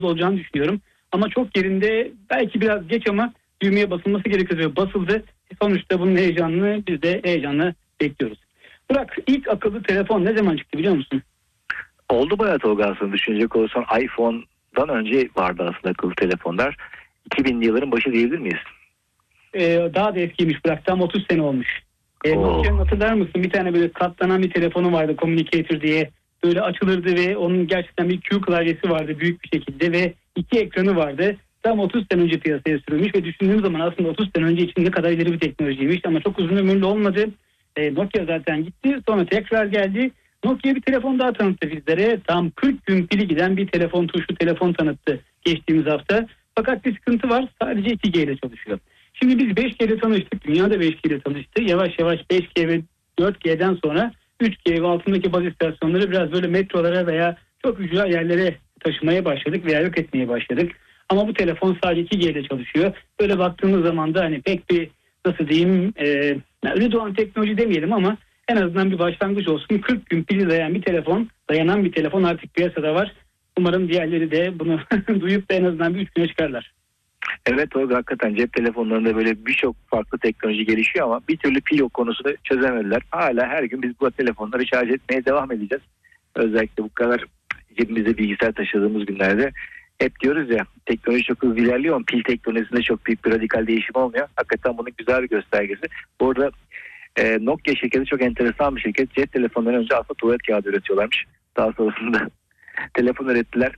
olacağını düşünüyorum. Ama çok yerinde, belki biraz geç ama düğmeye basılması gerekiyor ve basıldı. Sonuçta bunun heyecanını biz de heyecanla bekliyoruz. Burak, ilk akıllı telefon ne zaman çıktı biliyor musun? Oldu bayağı Tolga, aslında düşünecek olursan iPhone'dan önce vardı aslında akıllı telefonlar. 2000'li yılların başı diyebilir miyiz? Daha da eskiymiş Burak, tam 30 sene olmuş. Nokia'nın, hatırlar mısın? Bir tane böyle katlanan bir telefonu vardı, Communicator diye. Böyle açılırdı ve onun gerçekten bir Q klavyesi vardı büyük bir şekilde ve 2 ekranı vardı. Tam 30 sene önce piyasaya sürülmüş ve düşündüğüm zaman aslında 30 sene önce için ne kadar ileri bir teknolojiymiş ama çok uzun ömürlü olmadı. Nokia zaten gitti, sonra tekrar geldi. Nokia bir telefon daha tanıttı bizlere. Tam 40 gün pili giden bir telefon, tuşlu telefon tanıttı geçtiğimiz hafta. Fakat bir sıkıntı var, sadece 2G ile çalışıyor. Şimdi biz 5G ile tanıştık, dünyada 5G ile tanıştı. Yavaş yavaş 5G ve 4G'den sonra 3G ve altındaki baz istasyonları biraz böyle metrolara veya çok ücra yerlere taşımaya başladık veya yok etmeye başladık. Ama bu telefon sadece 2G ile çalışıyor. Böyle baktığımız zaman da hani pek bir, nasıl diyeyim, ölü doğan teknoloji demeyelim ama en azından bir başlangıç olsun. 40 gün pili dayanan bir telefon artık piyasada var. Umarım diğerleri de bunu duyup da en azından bir 3 güne çıkarlar. Evet Tolga, hakikaten cep telefonlarında böyle birçok farklı teknoloji gelişiyor ama bir türlü pil konusunu çözemediler. Hala her gün biz bu telefonları şarj etmeye devam edeceğiz. Özellikle bu kadar cebimizde bilgisayar taşıdığımız günlerde hep diyoruz ya, teknoloji çok hızlı ilerliyor ama pil teknolojisinde çok büyük bir radikal değişim olmuyor. Hakikaten bunun güzel bir göstergesi. Bu arada Nokia şirketi çok enteresan bir şirket. Cep telefonları önce aslında tuvalet kağıdı üretiyorlarmış. Daha sonrasında telefon ürettiler.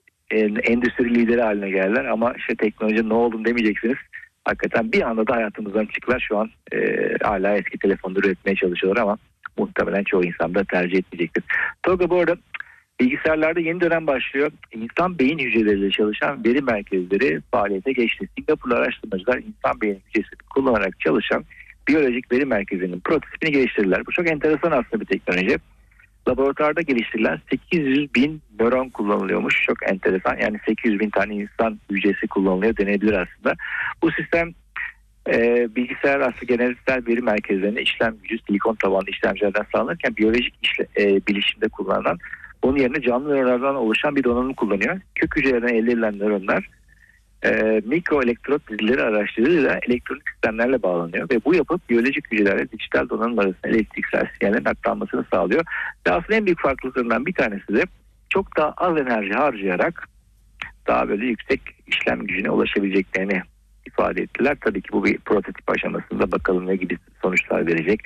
Endüstri lideri haline geldiler ama işte teknoloji ne oldu demeyeceksiniz. Hakikaten bir anda da hayatımızdan çıktılar. Şu an hala eski telefonları üretmeye çalışıyorlar ama muhtemelen çoğu insan da tercih etmeyecektir. Tolga, bu arada bilgisayarlarda yeni dönem başlıyor. İnsan beyin hücreleriyle çalışan veri merkezleri faaliyete geçti. Singapurlu araştırmacılar insan beyin hücresini kullanarak çalışan biyolojik veri merkezinin prototipini geliştirdiler. Bu çok enteresan aslında bir teknoloji. Laboratuvarda geliştirilen 800 bin nöron kullanılıyormuş. Çok enteresan. Yani 800 bin tane insan hücresi kullanılıyor denebilir aslında. Bu sistem bilgisayar aslında genelsel veri merkezlerinde işlem gücü silikon tabanlı işlemcilerden sağlanırken biyolojik bilişimde kullanılan, onun yerine canlı nöronlardan oluşan bir donanım kullanıyor. Kök hücrelerden elde edilen nöronlar mikro elektrot dizileri araştırılığıyla elektronik sistemlerle bağlanıyor ve bu yapıp biyolojik hücrelerle dijital donanım arasında elektriksel sinyallerin aktarmasını sağlıyor. Ve aslında en büyük farklılıklarından bir tanesi de çok daha az enerji harcayarak daha böyle yüksek işlem gücüne ulaşabileceklerini ifade ettiler. Tabii ki bu bir prototip aşamasında, bakalım ne gibi sonuçlar verecek.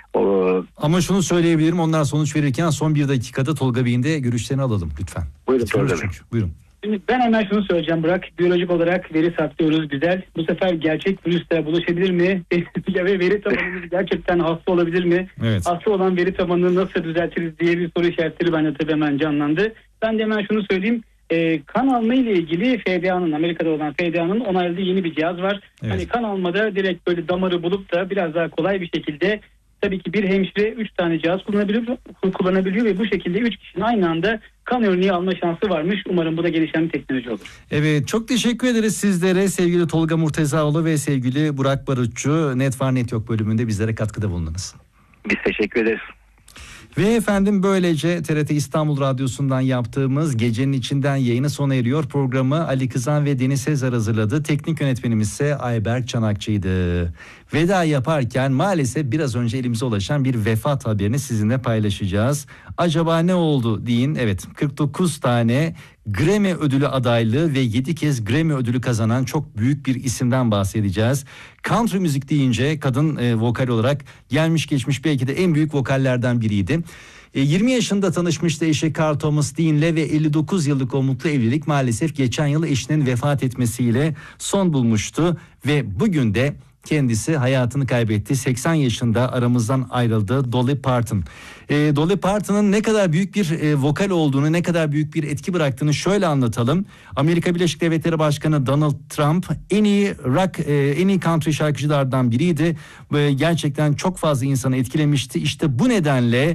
Ama şunu söyleyebilirim, onlar sonuç verirken son bir dakikada Tolga Bey'in de görüşlerini alalım lütfen. Buyurun Tolga Bey. Buyurun. Şimdi ben hemen şunu söyleyeceğim Burak. Biyolojik olarak veri saklıyoruz, güzel. Bu sefer gerçek virüslere bulaşabilir mi? Ve veri tabanımız gerçekten hasta olabilir mi? Evet. Hasta olan veri tabanını nasıl düzeltiriz diye bir soru işaretleri bende tabii hemen canlandı. Ben de hemen şunu söyleyeyim. Kan alma ile ilgili FDA'nın, Amerika'da olan FDA'nın onayladığı yeni bir cihaz var. Evet. Hani kan almada direkt böyle damarı bulup da biraz daha kolay bir şekilde, tabii ki bir hemşire 3 tane cihaz kullanabiliyor ve bu şekilde 3 kişinin aynı anda kan örneği alma şansı varmış. Umarım bu da gelişen bir teknoloji olur. Evet, çok teşekkür ederiz sizlere sevgili Tolga Murtezaoğlu ve sevgili Burak Barutçu. Net Var Net Yok bölümünde bizlere katkıda bulundunuz. Biz teşekkür ederiz. Ve efendim böylece TRT İstanbul Radyosu'ndan yaptığımız Gecenin İçinden yayını sona eriyor. Programı Ali Kızan ve Deniz Sezer hazırladı. Teknik yönetmenimiz ise Ayberk Çanakçı'ydı. Veda yaparken maalesef biraz önce elimize ulaşan bir vefat haberini sizinle paylaşacağız. Acaba ne oldu deyin. Evet, 49 tane Grammy ödülü adaylığı ve 7 kez Grammy ödülü kazanan çok büyük bir isimden bahsedeceğiz. Country müzik deyince kadın vokal olarak gelmiş geçmiş belki de en büyük vokallerden biriydi. 20 yaşında tanışmıştı eşi Carl Thomas Dean'le ve 59 yıllık o mutlu evlilik maalesef geçen yıl eşinin vefat etmesiyle son bulmuştu ve bugün de kendisi hayatını kaybetti. 80 yaşında aramızdan ayrıldı Dolly Parton. Dolly Parton'ın ne kadar büyük bir vokal olduğunu, ne kadar büyük bir etki bıraktığını şöyle anlatalım. Amerika Birleşik Devletleri Başkanı Donald Trump en iyi rock, en iyi country şarkıcılardan biriydi. Gerçekten çok fazla insanı etkilemişti. İşte bu nedenle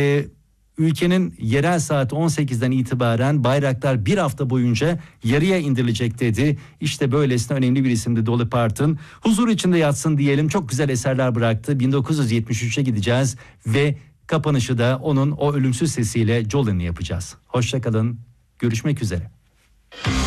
ülkenin yerel saati 18'den itibaren bayraklar bir hafta boyunca yarıya indirilecek dedi. İşte böylesine önemli bir isimdi Dolly Parton. Huzur içinde yatsın diyelim. Çok güzel eserler bıraktı. 1973'e gideceğiz ve kapanışı da onun o ölümsüz sesiyle Jolin'i yapacağız. Hoşça kalın. Görüşmek üzere.